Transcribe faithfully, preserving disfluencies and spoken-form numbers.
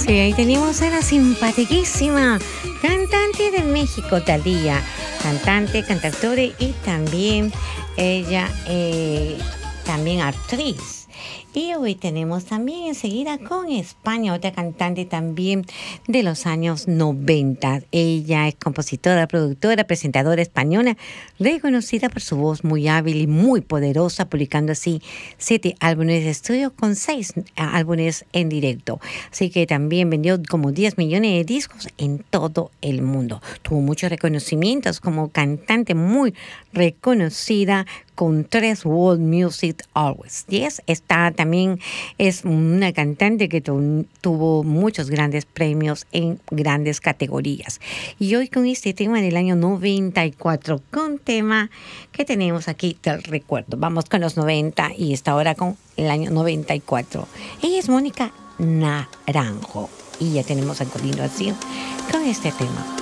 Sí, ahí tenemos a la simpaticísima cantante de México, Thalía. Cantante, cantautora y también ella, eh, también actriz. Y hoy tenemos también enseguida con España, otra cantante también de los años noventa. Ella es compositora, productora, presentadora española, reconocida por su voz muy hábil y muy poderosa, publicando así siete álbumes de estudio con seis álbumes en directo. Así que también vendió como diez millones de discos en todo el mundo. Tuvo muchos reconocimientos como cantante muy reconocida, con tres World Music Awards. Yes, está también es una cantante que tu, tuvo muchos grandes premios en grandes categorías. Y hoy con este tema del año noventa y cuatro, con tema que tenemos aquí del recuerdo. Vamos con los noventa y esta hora con el año noventa y cuatro. Ella es Mónica Naranjo y ya tenemos a continuación con este tema.